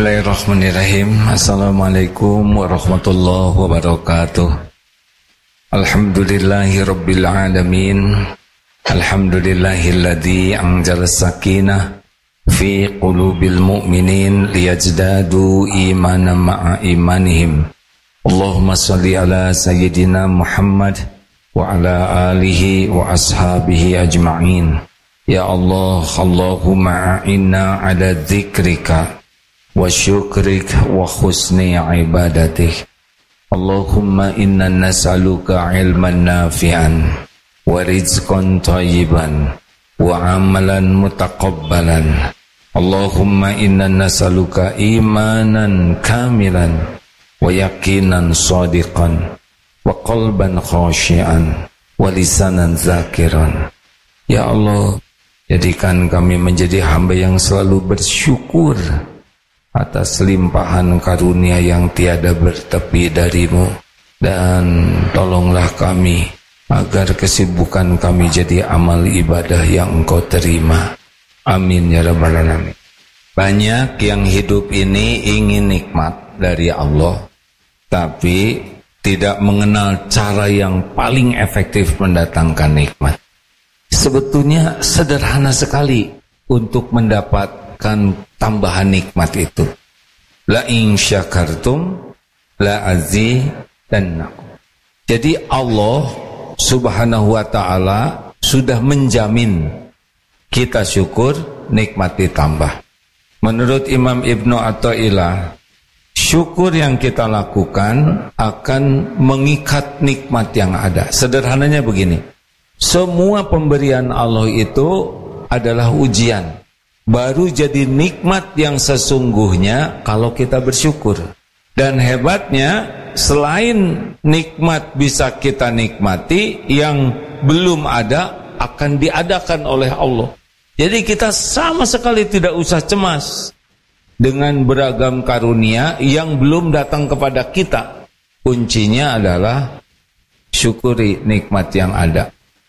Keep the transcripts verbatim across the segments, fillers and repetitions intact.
Bismillahirrahmanirrahim. Assalamualaikum warahmatullahi wabarakatuh. Alhamdulillahi rabbil alamin. Alhamdulillahilladzi anzala sakinah fi qulubil mu'minin liyazdadu imanan ma'a imanihim. Allahumma salli ala sayyidina Muhammad wa ala alihi wa ashabihi ajma'in. Ya Allah, Allahumma a'inna ala dzikrika wa syukrik wa husni ibadatik. Allahumma inna nas'aluka ilman nafi'an wa rizqan thayyiban wa amalan mutaqabbalan. Allahumma inna nas'aluka imanan kamilan wa yaqinan shadiqan wa qalban khashi'an wa lisanan zakiran. Ya Allah, jadikan kami menjadi hamba yang selalu bersyukur atas limpahan karunia yang tiada bertepi darimu, dan tolonglah kami agar kesibukan kami jadi amal ibadah yang Engkau terima. Amin ya rabbal alamin. Banyak yang hidup ini ingin nikmat dari Allah, tapi tidak mengenal cara yang paling efektif mendatangkan nikmat. Sebetulnya sederhana sekali untuk mendapat tambahan nikmat itu. La in syakartum la azidannakum. Jadi Allah Subhanahu wa taala sudah menjamin kita syukur, nikmat ditambah. Menurut Imam Ibnu Athaillah, syukur yang kita lakukan akan mengikat nikmat yang ada. Sederhananya begini, semua pemberian Allah itu adalah ujian. Baru jadi nikmat yang sesungguhnya kalau kita bersyukur. Dan hebatnya, selain nikmat bisa kita nikmati, yang belum ada akan diadakan oleh Allah. Jadi kita sama sekali tidak usah cemas dengan beragam karunia yang belum datang kepada kita. Kuncinya adalah syukuri nikmat yang ada.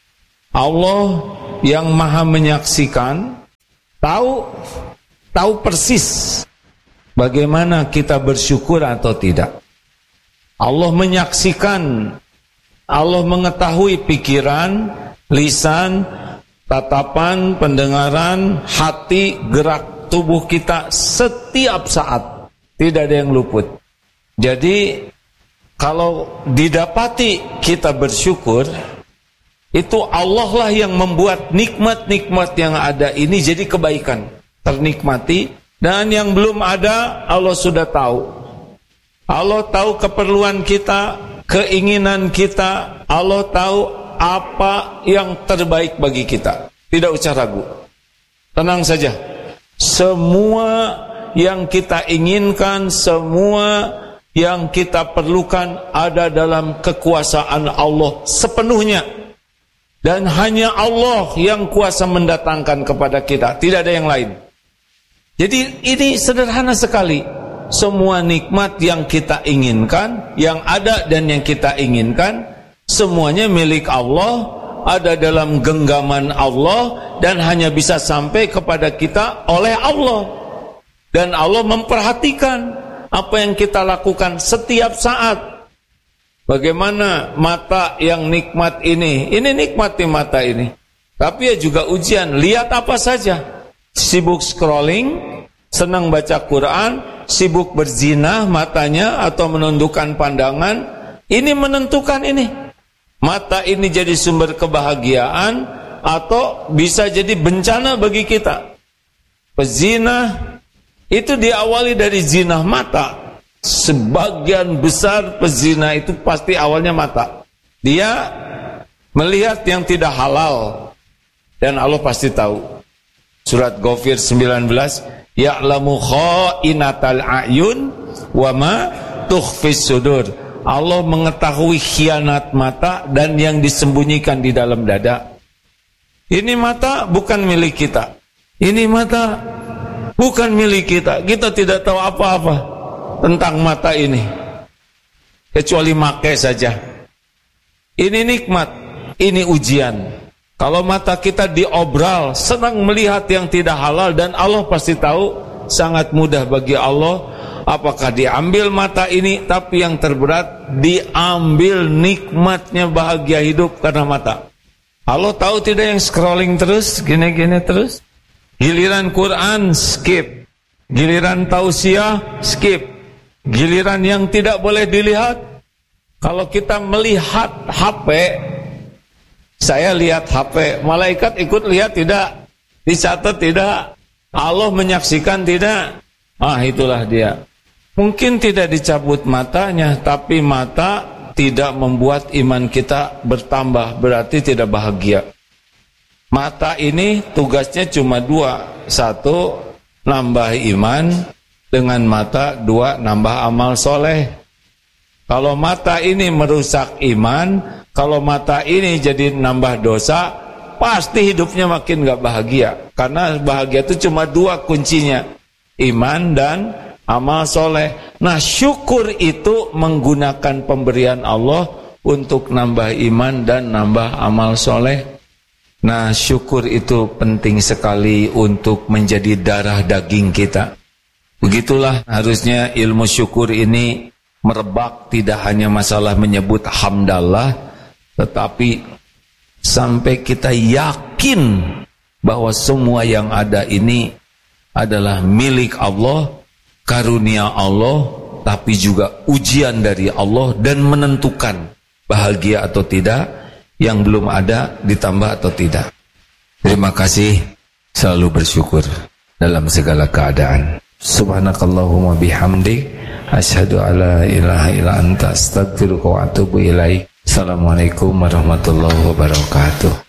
Allah yang maha menyaksikan, Tahu, tahu persis bagaimana kita bersyukur atau tidak. Allah menyaksikan, Allah mengetahui pikiran, lisan, tatapan, pendengaran, hati, gerak tubuh kita setiap saat. Tidak ada yang luput. Jadi kalau didapati kita bersyukur, itu Allah lah yang membuat nikmat-nikmat yang ada ini jadi kebaikan, ternikmati. Dan yang belum ada, Allah sudah tahu. Allah tahu keperluan kita, keinginan kita. Allah tahu apa yang terbaik bagi kita. Tidak usah ragu, tenang saja. Semua yang kita inginkan, semua yang kita perlukan ada dalam kekuasaan Allah sepenuhnya. Dan hanya Allah yang kuasa mendatangkan kepada kita, tidak ada yang lain. Jadi ini sederhana sekali. Semua nikmat yang kita inginkan, yang ada dan yang kita inginkan, semuanya milik Allah, ada dalam genggaman Allah, dan hanya bisa sampai kepada kita oleh Allah. Dan Allah memperhatikan apa yang kita lakukan setiap saat. Bagaimana mata yang nikmat ini, ini nikmati mata ini, tapi ya juga ujian. Lihat apa saja, sibuk scrolling, senang baca Quran, sibuk berzina matanya atau menundukkan pandangan. Ini menentukan ini, mata ini jadi sumber kebahagiaan atau bisa jadi bencana bagi kita. Pezina itu diawali dari zina mata. Sebagian besar pezina itu pasti awalnya mata. Dia melihat yang tidak halal, dan Allah pasti tahu. Surat Ghafir sembilan belas, ya'lamu kha'inatal a'yun wa ma tukhfis sudur. Allah mengetahui khianat mata dan yang disembunyikan di dalam dada. Ini mata bukan milik kita. Ini mata bukan milik kita. Kita tidak tahu apa-apa tentang mata ini, kecuali makai saja. Ini nikmat, ini ujian. Kalau mata kita diobral, senang melihat yang tidak halal, dan Allah pasti tahu sangat mudah bagi Allah. Apakah diambil mata ini? Tapi yang terberat diambil nikmatnya bahagia hidup karena mata. Allah tahu tidak yang scrolling terus, gini-gini terus. Giliran Quran skip, giliran tausiah skip, giliran yang tidak boleh dilihat. Kalau kita melihat H P, saya lihat H P, malaikat ikut lihat tidak? Dicatat tidak? Allah menyaksikan tidak? Ah, itulah dia. Mungkin tidak dicabut matanya, tapi mata tidak membuat iman kita bertambah, berarti tidak bahagia. Mata ini tugasnya cuma dua. Satu, nambah iman dengan mata. Dua, nambah amal soleh. Kalau mata ini merusak iman, kalau mata ini jadi nambah dosa, pasti hidupnya makin gak bahagia. Karena bahagia itu cuma dua kuncinya, iman dan amal soleh. Nah, syukur itu menggunakan pemberian Allah untuk nambah iman dan nambah amal soleh. Nah, syukur itu penting sekali untuk menjadi darah daging kita. Begitulah harusnya ilmu syukur ini merebak, tidak hanya masalah menyebut hamdallah, tetapi sampai kita yakin bahwa semua yang ada ini adalah milik Allah, karunia Allah, tapi juga ujian dari Allah dan menentukan bahagia atau tidak, yang belum ada ditambah atau tidak. Terima kasih, selalu bersyukur dalam segala keadaan. Subhanakallahumma bihamdik, asyhadu alla ilaha illa anta, astaghfiruka wa atubu ilaik. Assalamualaikum warahmatullahi wabarakatuh.